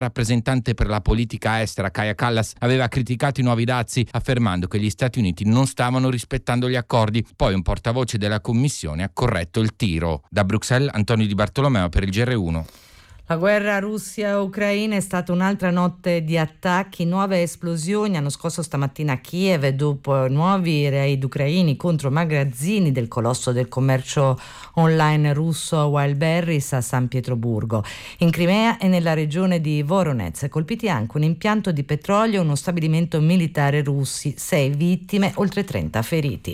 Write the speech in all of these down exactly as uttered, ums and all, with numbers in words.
rappresentante per la politica estera Kaja Kallas aveva criticato i nuovi dazi affermando che gli Stati Uniti non stavano rispettando gli accordi. Poi un portavoce della Commissione ha corretto il tiro. Da Bruxelles, Antonio Di Bartolomeo per il G R uno. La guerra Russia-Ucraina è stata un'altra notte di attacchi, nuove esplosioni hanno scosso stamattina Kiev dopo nuovi raid ucraini contro magazzini del colosso del commercio online russo Wildberries a San Pietroburgo. In Crimea e nella regione di Voronezh colpiti anche un impianto di petrolio e uno stabilimento militare russi, sei vittime, oltre trenta feriti.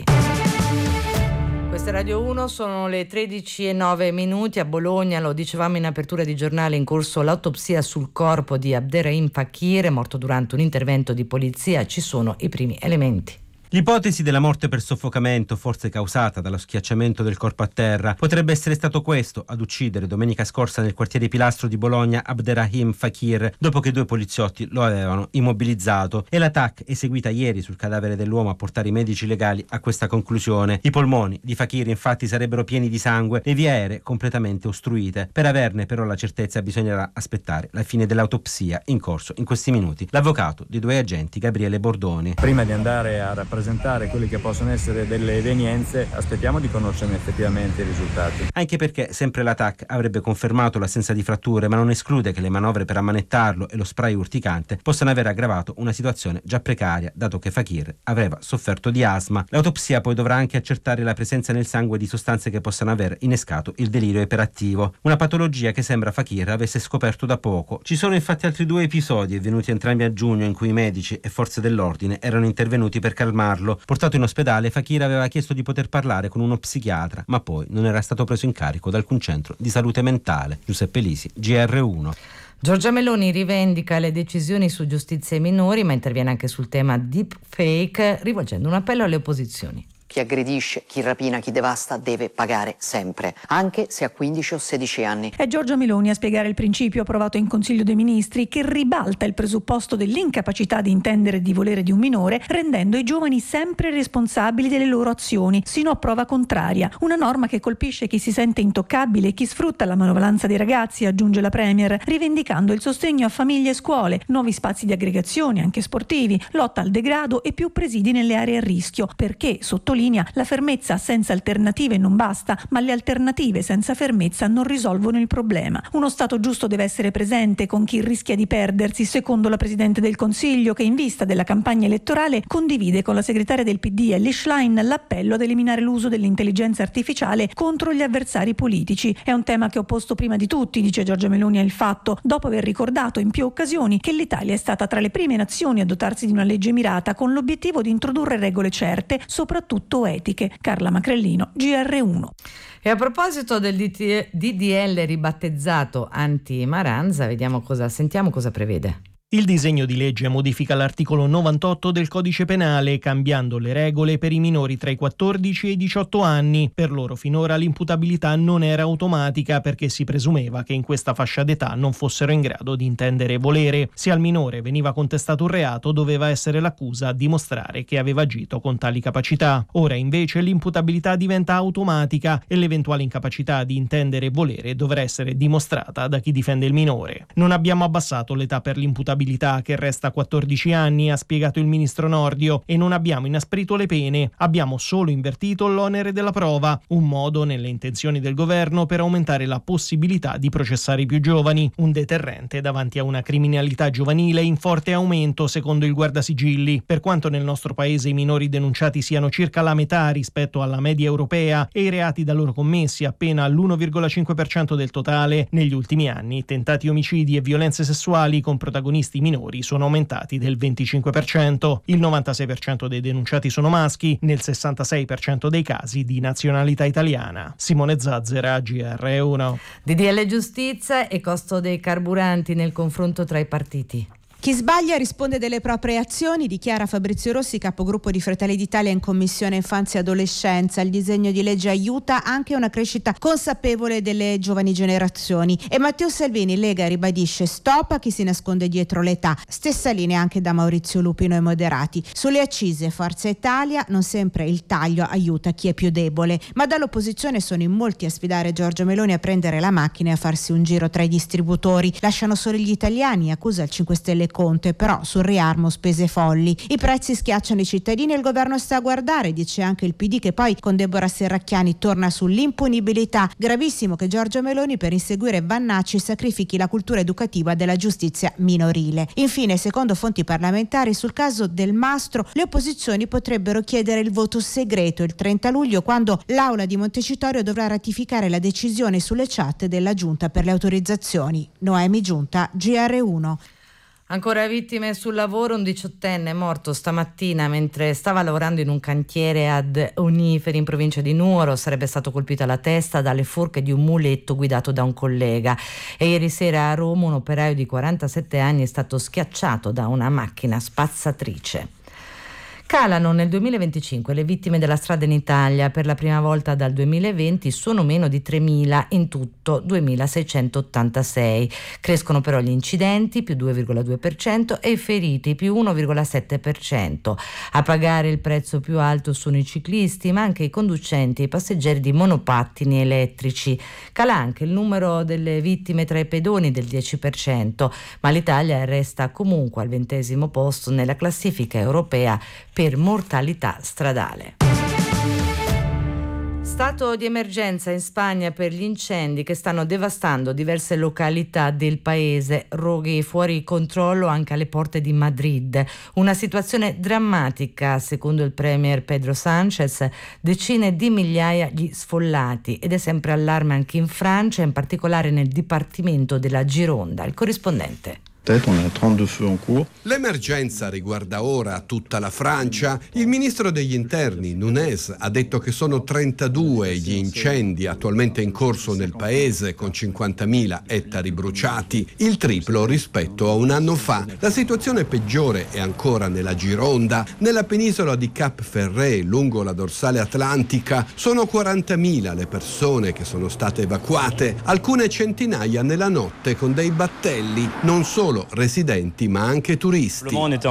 Questa è Radio uno, sono le tredici e nove minuti. A Bologna, lo dicevamo in apertura di giornale, in corso l'autopsia sul corpo di Abderrahim Fakir, morto durante un intervento di polizia. Ci sono i primi elementi. L'ipotesi della morte per soffocamento, forse causata dallo schiacciamento del corpo a terra, potrebbe essere stato questo ad uccidere domenica scorsa nel quartiere Pilastro di Bologna Abderrahim Fakir, dopo che due poliziotti lo avevano immobilizzato, e la T A C eseguita ieri sul cadavere dell'uomo a portare i medici legali a questa conclusione. I polmoni di Fakir infatti sarebbero pieni di sangue, le vie aeree completamente ostruite. Per averne però la certezza bisognerà aspettare la fine dell'autopsia in corso in questi minuti. L'avvocato dei due agenti, Gabriele Bordoni. Prima di andare a rappresentare presentare quelli che possono essere delle evenienze, aspettiamo di conoscerne effettivamente i risultati. Anche perché sempre la T A C avrebbe confermato l'assenza di fratture, ma non esclude che le manovre per ammanettarlo e lo spray urticante possano aver aggravato una situazione già precaria, dato che Fakir aveva sofferto di asma. L'autopsia poi dovrà anche accertare la presenza nel sangue di sostanze che possano aver innescato il delirio iperattivo, una patologia che sembra Fakir avesse scoperto da poco. Ci sono infatti altri due episodi avvenuti entrambi a giugno in cui i medici e forze dell'ordine erano intervenuti per calmarlo. Portato in ospedale, Fakir aveva chiesto di poter parlare con uno psichiatra, ma poi non era stato preso in carico da alcun centro di salute mentale. Giuseppe Lisi, G R uno. Giorgia Meloni rivendica le decisioni su giustizia ai minori, ma interviene anche sul tema deepfake, rivolgendo un appello alle opposizioni. Chi aggredisce, chi rapina, chi devasta deve pagare sempre, anche se ha quindici o sedici anni. È Giorgia Meloni a spiegare il principio approvato in Consiglio dei Ministri che ribalta il presupposto dell'incapacità di intendere e di volere di un minore, rendendo i giovani sempre responsabili delle loro azioni, sino a prova contraria. Una norma che colpisce chi si sente intoccabile e chi sfrutta la manovalanza dei ragazzi, aggiunge la Premier, rivendicando il sostegno a famiglie e scuole, nuovi spazi di aggregazione, anche sportivi, lotta al degrado e più presidi nelle aree a rischio, perché, sottolinea, la fermezza senza alternative non basta, ma le alternative senza fermezza non risolvono il problema. Uno Stato giusto deve essere presente con chi rischia di perdersi, secondo la Presidente del Consiglio, che in vista della campagna elettorale condivide con la segretaria del P D Elly Schlein l'appello ad eliminare l'uso dell'intelligenza artificiale contro gli avversari politici. È un tema che ho posto prima di tutti, dice Giorgia Meloni a Il Fatto, dopo aver ricordato in più occasioni che l'Italia è stata tra le prime nazioni a dotarsi di una legge mirata con l'obiettivo di introdurre regole certe, soprattutto etiche. Carla Macrellino, G R uno. E a proposito del D D L ribattezzato anti-Maranza, vediamo cosa, sentiamo cosa prevede. Il disegno di legge modifica l'articolo novantotto del Codice Penale, cambiando le regole per i minori tra i quattordici e i diciotto anni. Per loro finora l'imputabilità non era automatica perché si presumeva che in questa fascia d'età non fossero in grado di intendere e volere. Se al minore veniva contestato un reato, doveva essere l'accusa a dimostrare che aveva agito con tali capacità. Ora invece l'imputabilità diventa automatica e l'eventuale incapacità di intendere e volere dovrà essere dimostrata da chi difende il minore. Non abbiamo abbassato l'età per l'imputabilità, che resta a quattordici anni, ha spiegato il ministro Nordio, e non abbiamo inasprito le pene, abbiamo solo invertito l'onere della prova, un modo nelle intenzioni del governo per aumentare la possibilità di processare i più giovani, un deterrente davanti a una criminalità giovanile in forte aumento secondo il Guardasigilli. Per quanto nel nostro paese i minori denunciati siano circa la metà rispetto alla media europea e i reati da loro commessi appena l'uno virgola cinque per cento del totale, negli ultimi anni tentati omicidi e violenze sessuali con protagonisti minori sono aumentati del venticinque per cento. Il novantasei per cento dei denunciati sono maschi, nel sessantasei per cento dei casi di nazionalità italiana. Simone Zazzera, G R uno. D D L giustizia e costo dei carburanti nel confronto tra i partiti. Chi sbaglia risponde delle proprie azioni, dichiara Fabrizio Rossi, capogruppo di Fratelli d'Italia in Commissione Infanzia e Adolescenza. Il disegno di legge aiuta anche una crescita consapevole delle giovani generazioni. E Matteo Salvini, Lega, ribadisce stop a chi si nasconde dietro l'età. Stessa linea anche da Maurizio Lupino e Moderati. Sulle accise, Forza Italia, non sempre il taglio aiuta chi è più debole, ma dall'opposizione sono in molti a sfidare Giorgia Meloni a prendere la macchina e a farsi un giro tra i distributori. Lasciano solo gli italiani, accusa il cinque Stelle Conte, però sul riarmo spese folli. I prezzi schiacciano i cittadini e il governo sta a guardare, dice anche il P D, che poi con Deborah Serracchiani torna sull'impunibilità. Gravissimo che Giorgia Meloni per inseguire Vannacci sacrifichi la cultura educativa della giustizia minorile. Infine, secondo fonti parlamentari, sul caso Del Mastro le opposizioni potrebbero chiedere il voto segreto il trenta luglio, quando l'Aula di Montecitorio dovrà ratificare la decisione sulle chat della Giunta per le autorizzazioni. Noemi Giunta, G R uno. Ancora vittime sul lavoro, un diciottenne morto stamattina mentre stava lavorando in un cantiere ad Oniferi in provincia di Nuoro. Sarebbe stato colpito alla testa dalle forche di un muletto guidato da un collega. E ieri sera a Roma un operaio di quarantasette anni è stato schiacciato da una macchina spazzatrice. Calano nel duemilaventicinque le vittime della strada in Italia. Per la prima volta dal duemilaventi sono meno di tremila, in tutto duemilaseicentottantasei. Crescono però gli incidenti, più due virgola due per cento, e i feriti, più uno virgola sette per cento. A pagare il prezzo più alto sono i ciclisti, ma anche i conducenti e i passeggeri di monopattini elettrici. Cala anche il numero delle vittime tra i pedoni del dieci per cento, ma l'Italia resta comunque al ventesimo posto nella classifica europea per mortalità stradale. Stato di emergenza in Spagna per gli incendi che stanno devastando diverse località del paese, roghi fuori controllo anche alle porte di Madrid. Una situazione drammatica, secondo il premier Pedro Sánchez, decine di migliaia gli sfollati, ed è sempre allarme anche in Francia, in particolare nel dipartimento della Gironda. Il corrispondente. L'emergenza riguarda ora tutta la Francia. Il ministro degli interni, Nunez, ha detto che sono trentadue gli incendi attualmente in corso nel paese, con cinquantamila ettari bruciati, il triplo rispetto a un anno fa. La situazione peggiore è ancora nella Gironda. Nella penisola di Cap Ferret, lungo la dorsale atlantica, sono quarantamila le persone che sono state evacuate, alcune centinaia nella notte con dei battelli, non solo residenti ma anche turisti.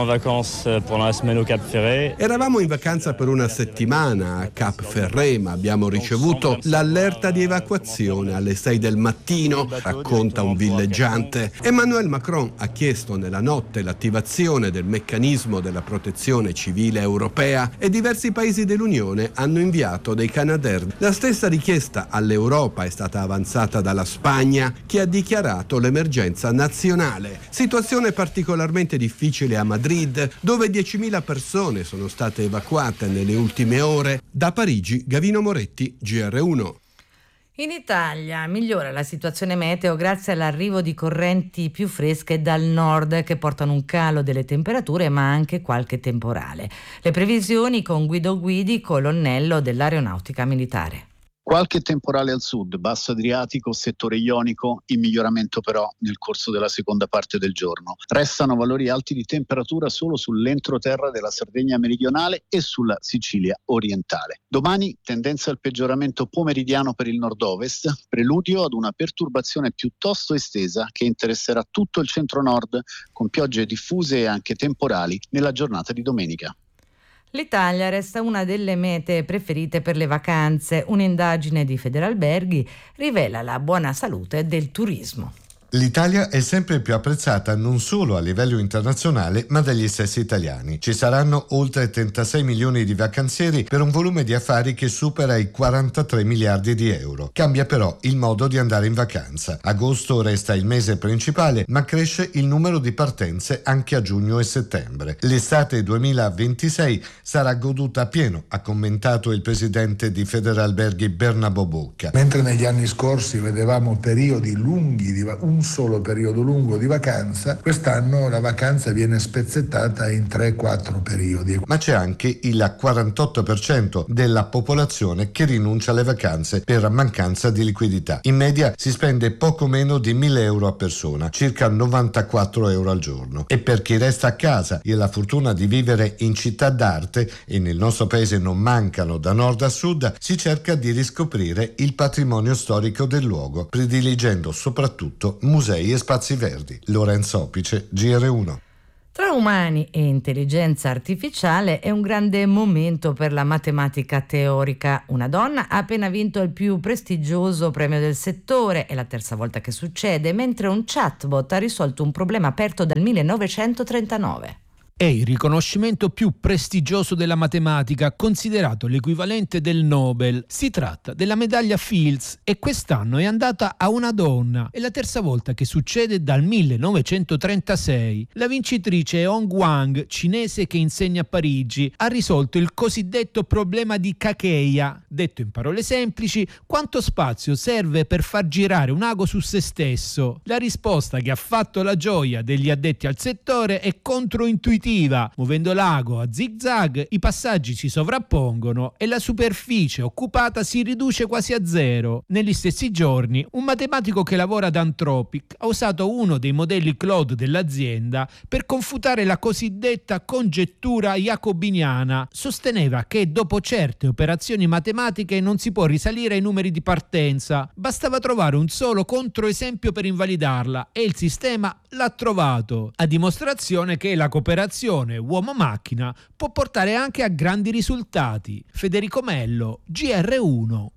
Eravamo in vacanza per una settimana a Cap Ferret, ma abbiamo ricevuto l'allerta di evacuazione alle sei del mattino, racconta un villeggiante. Emmanuel Macron ha chiesto nella notte l'attivazione del meccanismo della protezione civile europea e diversi paesi dell'Unione hanno inviato dei Canadair. La stessa richiesta all'Europa è stata avanzata dalla Spagna, che ha dichiarato l'emergenza nazionale. Situazione particolarmente difficile a Madrid, dove diecimila persone sono state evacuate nelle ultime ore. Da Parigi, Gavino Moretti, G R uno. In Italia migliora la situazione meteo grazie all'arrivo di correnti più fresche dal nord che portano un calo delle temperature ma anche qualche temporale. Le previsioni con Guido Guidi, colonnello dell'Aeronautica Militare. Qualche temporale al sud, basso Adriatico, settore ionico, in miglioramento però nel corso della seconda parte del giorno. Restano valori alti di temperatura solo sull'entroterra della Sardegna meridionale e sulla Sicilia orientale. Domani tendenza al peggioramento pomeridiano per il nord-ovest, preludio ad una perturbazione piuttosto estesa che interesserà tutto il centro-nord, con piogge diffuse e anche temporali nella giornata di domenica. L'Italia resta una delle mete preferite per le vacanze. Un'indagine di Federalberghi rivela la buona salute del turismo. L'Italia è sempre più apprezzata non solo a livello internazionale ma dagli stessi italiani. Ci saranno oltre trentasei milioni di vacanzieri per un volume di affari che supera i quarantatré miliardi di euro. Cambia però il modo di andare in vacanza. Agosto resta il mese principale ma cresce il numero di partenze anche a giugno e settembre. L'estate duemilaventisei sarà goduta a pieno, ha commentato il presidente di Federalberghi Bernabò Bocca. Mentre negli anni scorsi vedevamo periodi lunghi di un solo periodo lungo di vacanza, quest'anno la vacanza viene spezzettata in tre quattro periodi. Ma c'è anche il quarantotto per cento della popolazione che rinuncia alle vacanze per mancanza di liquidità. In media si spende poco meno di mille euro a persona, circa novantaquattro euro al giorno. E per chi resta a casa e ha la fortuna di vivere in città d'arte, e nel nostro paese non mancano da nord a sud, si cerca di riscoprire il patrimonio storico del luogo, prediligendo soprattutto musei e spazi verdi. Lorenzo Opice, G R uno. Tra umani e intelligenza artificiale è un grande momento per la matematica teorica. Una donna ha appena vinto il più prestigioso premio del settore, è la terza volta che succede, mentre un chatbot ha risolto un problema aperto dal millenovecentotrentanove. È il riconoscimento più prestigioso della matematica, considerato l'equivalente del Nobel. Si tratta della medaglia Fields e quest'anno è andata a una donna. È la terza volta che succede dal millenovecentotrentasei. La vincitrice è Hong Wang, cinese che insegna a Parigi. Ha risolto il cosiddetto problema di Kakeya. Detto in parole semplici, quanto spazio serve per far girare un ago su se stesso? La risposta che ha fatto la gioia degli addetti al settore è controintuitiva. Muovendo l'ago a zig-zag, i passaggi si sovrappongono e la superficie occupata si riduce quasi a zero. Negli stessi giorni, un matematico che lavora ad Anthropic ha usato uno dei modelli Claude dell'azienda per confutare la cosiddetta congettura jacobiniana. Sosteneva che dopo certe operazioni matematiche non si può risalire ai numeri di partenza. Bastava trovare un solo controesempio per invalidarla e il sistema l'ha trovato, a dimostrazione che la cooperazione uomo-macchina può portare anche a grandi risultati. Federico Mello, G R uno.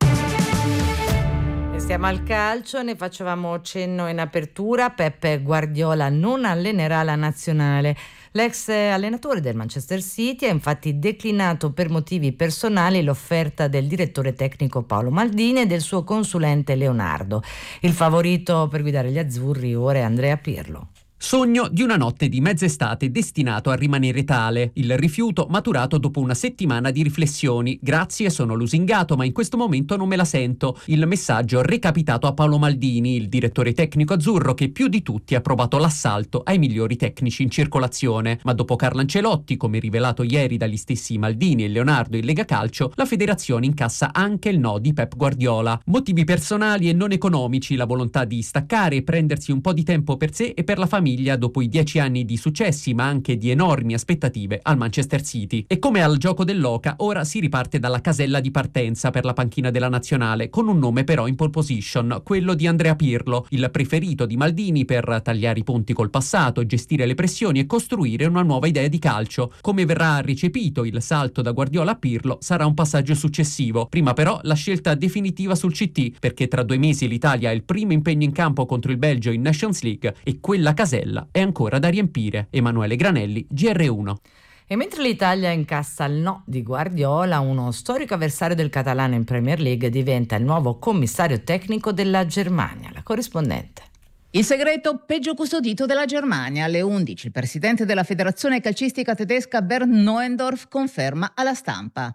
Stiamo al calcio, ne facevamo cenno in apertura. Peppe Guardiola non allenerà la nazionale. L'ex allenatore del Manchester City ha infatti declinato per motivi personali l'offerta del direttore tecnico Paolo Maldini e del suo consulente Leonardo. Il favorito per guidare gli azzurri ora è Andrea Pirlo. Sogno di una notte di mezz'estate destinato a rimanere tale. Il rifiuto maturato dopo una settimana di riflessioni. Grazie, sono lusingato, ma in questo momento non me la sento. Il messaggio recapitato a Paolo Maldini, il direttore tecnico azzurro che più di tutti ha provato l'assalto ai migliori tecnici in circolazione. Ma dopo Carlo Ancelotti, come rivelato ieri dagli stessi Maldini e Leonardo in Lega Calcio, la federazione incassa anche il no di Pep Guardiola. Motivi personali e non economici, la volontà di staccare e prendersi un po' di tempo per sé e per la famiglia dopo i dieci anni di successi ma anche di enormi aspettative al Manchester City. E come al gioco dell'oca, ora si riparte dalla casella di partenza per la panchina della nazionale, con un nome però in pole position, quello di Andrea Pirlo, il preferito di Maldini per tagliare i ponti col passato, gestire le pressioni e costruire una nuova idea di calcio. Come verrà recepito il salto da Guardiola a Pirlo sarà un passaggio successivo. Prima però la scelta definitiva sul C T, perché tra due mesi l'Italia ha il primo impegno in campo contro il Belgio in Nations League e quella casella è ancora da riempire. Emanuele Granelli, G R uno. E mentre l'Italia incassa il no di Guardiola, uno storico avversario del catalano in Premier League diventa il nuovo commissario tecnico della Germania. La corrispondente. Il segreto peggio custodito della Germania. Alle undici il presidente della federazione calcistica tedesca Bernd Neuendorf conferma alla stampa.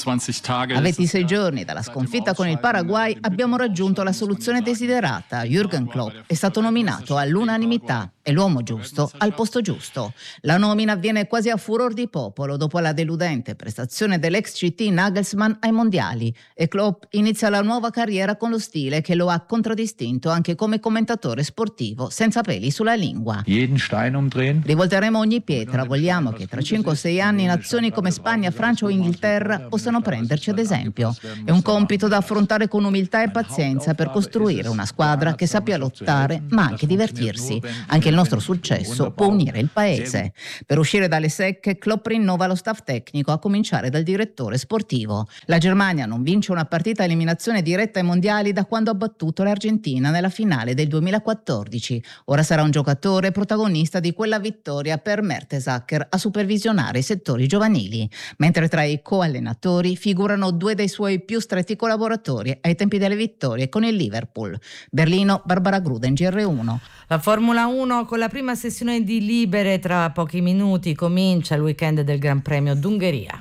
A ventisei giorni dalla sconfitta con il Paraguay abbiamo raggiunto la soluzione desiderata. Jürgen Klopp è stato nominato all'unanimità. È l'uomo giusto al posto giusto. La nomina avviene quasi a furor di popolo dopo la deludente prestazione dell'ex C T Nagelsmann ai mondiali e Klopp inizia la nuova carriera con lo stile che lo ha contraddistinto anche come commentatore sportivo senza peli sulla lingua. Rivolteremo ogni pietra, vogliamo che tra cinque o sei anni nazioni come Spagna, Francia o Inghilterra possano prenderci ad esempio. È un compito da affrontare con umiltà e pazienza per costruire una squadra che sappia lottare ma anche divertirsi. Anche il nostro successo può unire il paese. Per uscire dalle secche, Klopp rinnova lo staff tecnico, a cominciare dal direttore sportivo. La Germania non vince una partita a eliminazione diretta ai mondiali da quando ha battuto l'Argentina nella finale del duemilaquattordici. Ora sarà un giocatore protagonista di quella vittoria per Mertesacker a supervisionare i settori giovanili, mentre tra i coallenatori figurano due dei suoi più stretti collaboratori ai tempi delle vittorie con il Liverpool. Berlino, Barbara Gruden, G R uno. La Formula uno con la prima sessione di libere tra pochi minuti comincia il weekend del Gran Premio d'Ungheria.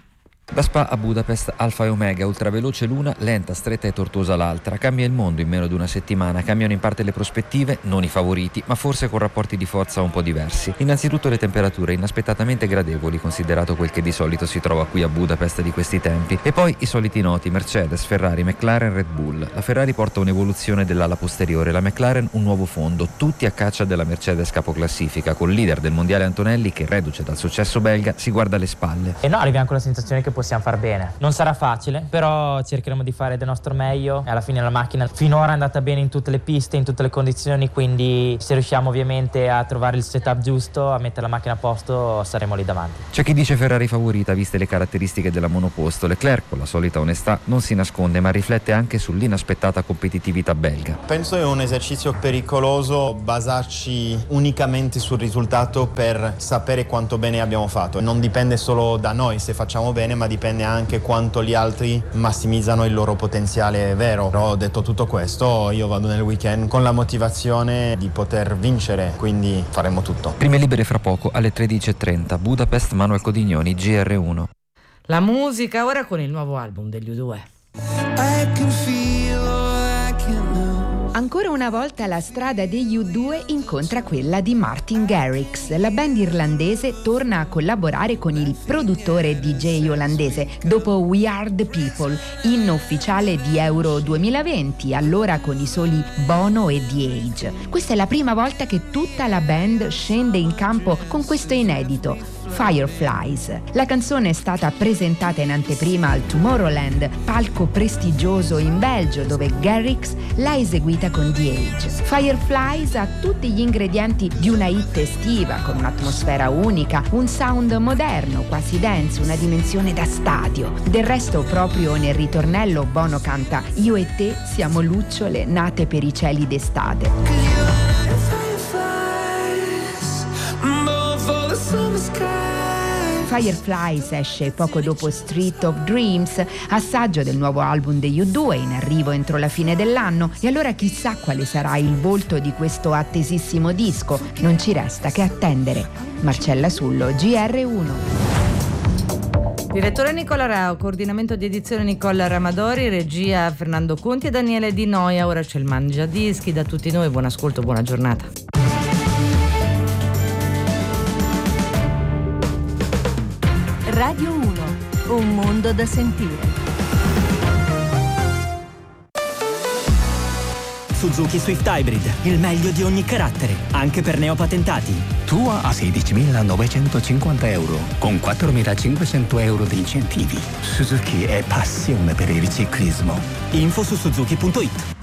Da Spa a Budapest, Alfa e Omega, ultraveloce l'una, lenta, stretta e tortuosa l'altra. Cambia il mondo in meno di una settimana, cambiano in parte le prospettive, non i favoriti, ma forse con rapporti di forza un po' diversi. Innanzitutto le temperature inaspettatamente gradevoli, considerato quel che di solito si trova qui a Budapest di questi tempi. E poi i soliti noti, Mercedes, Ferrari, McLaren, Red Bull. La Ferrari porta un'evoluzione dell'ala posteriore, la McLaren un nuovo fondo, tutti a caccia della Mercedes capoclassifica, col leader del mondiale Antonelli che, reduce dal successo belga, si guarda alle spalle. E no, arriviamo con la sensazione che possiamo far bene. Non sarà facile, però cercheremo di fare del nostro meglio e alla fine la macchina finora è andata bene in tutte le piste, in tutte le condizioni, quindi se riusciamo ovviamente a trovare il setup giusto, a mettere la macchina a posto, saremo lì davanti. C'è chi dice Ferrari favorita viste le caratteristiche della monoposto. Leclerc, con la solita onestà, non si nasconde ma riflette anche sull'inaspettata competitività belga. Penso è un esercizio pericoloso basarci unicamente sul risultato per sapere quanto bene abbiamo fatto. Non dipende solo da noi se facciamo bene, ma dipende anche quanto gli altri massimizzano il loro potenziale vero. Però detto tutto questo, io vado nel weekend con la motivazione di poter vincere, quindi faremo tutto. Prime libere fra poco alle tredici e trenta. Budapest, Manuel Codignoni, G R uno. La musica ora con il nuovo album degli U due. Ancora una volta la strada degli U due incontra quella di Martin Garrix. La band irlandese torna a collaborare con il produttore D J olandese dopo We Are The People, inno ufficiale di Euro duemilaventi, allora con i soli Bono e The Age. Questa è la prima volta che tutta la band scende in campo con questo inedito, Fireflies. La canzone è stata presentata in anteprima al Tomorrowland, palco prestigioso in Belgio, dove Garrix l'ha eseguita con The Age. Fireflies ha tutti gli ingredienti di una hit estiva, con un'atmosfera unica, un sound moderno, quasi dance, una dimensione da stadio. Del resto, proprio nel ritornello Bono canta "Io e te siamo lucciole nate per i cieli d'estate". Fireflies esce poco dopo Street of Dreams, assaggio del nuovo album degli U due in arrivo entro la fine dell'anno, e allora chissà quale sarà il volto di questo attesissimo disco. Non ci resta che attendere. Marcella Sullo, G R uno. Direttore Nicola Rao, coordinamento di edizione Nicola Ramadori, regia Fernando Conti e Daniele Di Noia. Ora c'è il Mangia Dischi. Da tutti noi buon ascolto, buona giornata. Radio uno, un mondo da sentire. Suzuki Swift Hybrid, il meglio di ogni carattere, anche per neopatentati. Tua a sedicimilanovecentocinquanta euro, con quattromilacinquecento euro di incentivi. Suzuki è passione per il ciclismo. Info su suzuki punto it.